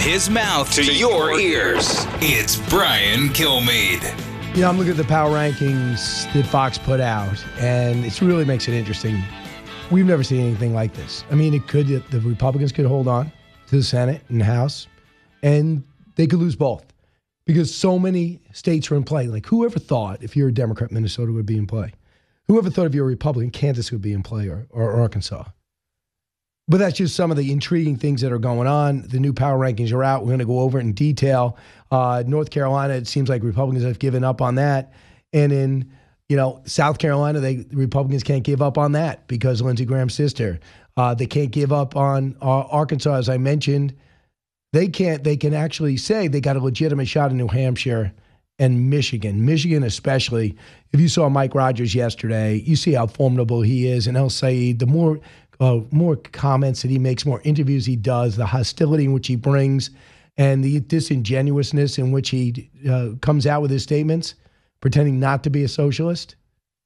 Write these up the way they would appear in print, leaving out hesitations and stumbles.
his mouth to your ears, it's Brian Kilmeade. You know, I'm looking at the power rankings that Fox put out, and it really makes it interesting. We've never seen anything like this. I mean, the Republicans could hold on to the Senate and House, and they could lose both because so many states are in play. Like, whoever thought if you're a Democrat, Minnesota would be in play? Whoever thought if you're a Republican, Kansas would be in play or Arkansas? But that's just some of the intriguing things that are going on. The new power rankings are out. We're going to go over it in detail. North Carolina, it seems like Republicans have given up on that. And in, South Carolina, the Republicans can't give up on that because Lindsey Graham's sister. They can't give up on Arkansas, as I mentioned. They can actually say they got a legitimate shot in New Hampshire and Michigan. Michigan especially. If you saw Mike Rogers yesterday, you see how formidable he is. And El Sayed, the more comments that he makes, more interviews he does, the hostility in which he brings, and the disingenuousness in which he comes out with his statements, pretending not to be a socialist.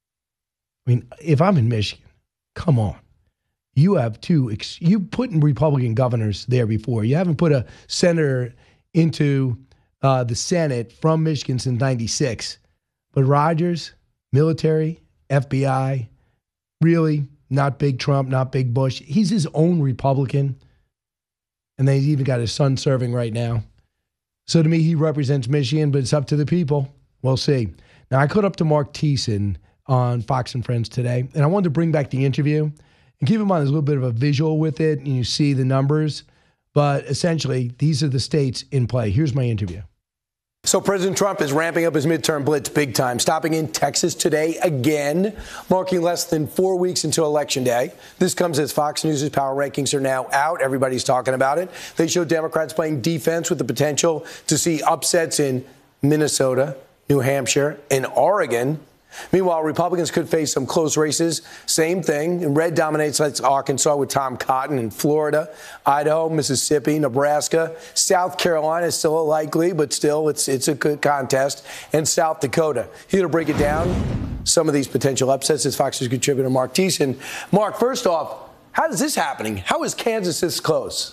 I mean, if I'm in Michigan, come on. You have you put in Republican governors there before. You haven't put a senator into the Senate from Michigan since 96. But Rogers, military, FBI, really not big Trump, not big Bush. He's his own Republican. And then he's even got his son serving right now. So to me, he represents Michigan, but it's up to the people. We'll see. Now, I caught up to Mark Thiessen on Fox and Friends today, and I wanted to bring back the interview. And keep in mind, there's a little bit of a visual with it, and you see the numbers. But essentially, these are the states in play. Here's my interview. So President Trump is ramping up his midterm blitz big time, stopping in Texas today again, marking less than 4 weeks until Election Day. This comes as Fox News' power rankings are now out. Everybody's talking about it. They show Democrats playing defense with the potential to see upsets in Minnesota, New Hampshire, and Oregon. Meanwhile, Republicans could face some close races. Same thing. And red dominates Arkansas with Tom Cotton in Florida, Idaho, Mississippi, Nebraska. South Carolina is still likely, but still it's a good contest. And South Dakota. Here to break it down, some of these potential upsets is Fox News contributor Mark Thiessen. Mark, first off, how is this happening? How is Kansas this close?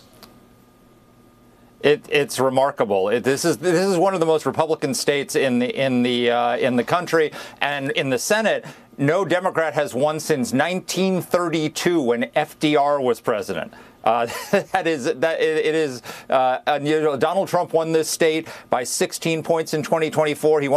It's remarkable. This is one of the most Republican states in the country, and in the Senate, no Democrat has won since 1932 when FDR was president. Donald Trump won this state by 16 points in 2024. He won